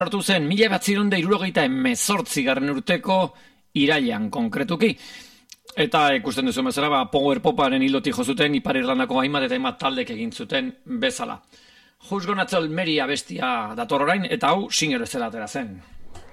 Hartu zen, 1978 urteko irailean konkretuki. Eta ikusten duzu bezala, Power Poparen hildotik jo zuten Ipar Irlandako hainbat eta hainbat taldek egin zuten bezala. Who's Gonna Tell Mary abestia dator orain, eta hau single bezala atera zen.